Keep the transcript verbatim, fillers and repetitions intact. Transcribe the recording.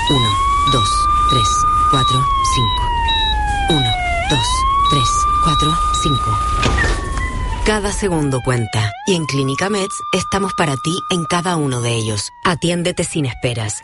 uno, dos, tres, cuatro, cinco. uno, dos, tres, cuatro, cinco. Cada segundo cuenta. Y en Clínica Meds estamos para ti en cada uno de ellos. Atiéndete sin esperas.